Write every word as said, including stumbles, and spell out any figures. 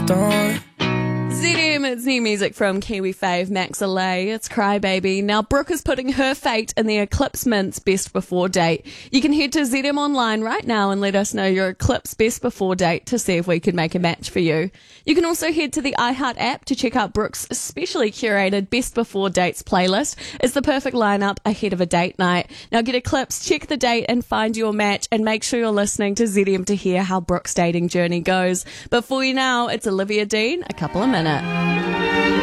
moved on. Z D M, it's new music from Kiwi fave Max Alay. It's Crybaby. Now, Brooke is putting her fate in the Eclipse Mints Best Before date. You can head to Z D M Online right now and let us know your Eclipse Best Before date to see if we could make a match for you. You can also head to the iHeart app to check out Brooke's specially curated Best Before Dates playlist. It's the perfect lineup ahead of a date night. Now, get Eclipse, check the date and find your match, and make sure you're listening to Z D M to hear how Brooke's dating journey goes. But for you now, it's Olivia Dean, A Couple of Minutes.